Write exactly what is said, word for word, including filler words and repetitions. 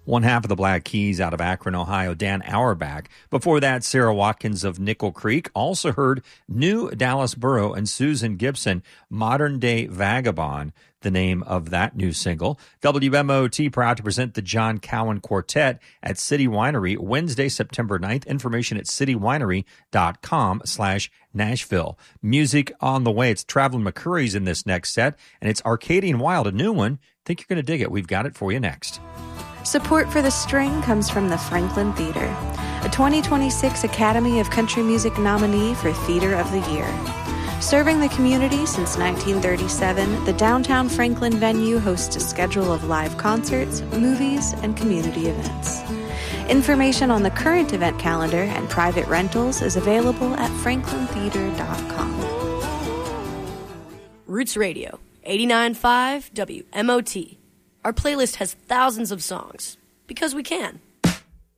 one half of the Black Keys out of Akron, Ohio, Dan Auerbach. Before that, Sarah Watkins of Nickel Creek. Also heard New Dallas Borough and Susan Gibson, Modern Day Vagabond, the name of that new single. W M O T proud to present the John Cowan Quartet at City Winery Wednesday, September ninth. Information at citywinery.com slash Nashville. Music on the way. It's Traveling McCurry's in this next set, and it's Arcadian Wild, a new one. Think you're going to dig it. We've got it for you next. Support for the string comes from the Franklin Theater, a twenty twenty-six Academy of Country Music nominee for Theater of the Year. Serving the community since nineteen thirty-seven, the downtown Franklin venue hosts a schedule of live concerts, movies, and community events. Information on the current event calendar and private rentals is available at franklin theater dot com. Roots Radio, eighty-nine point five W M O T. Our playlist has thousands of songs, because we can.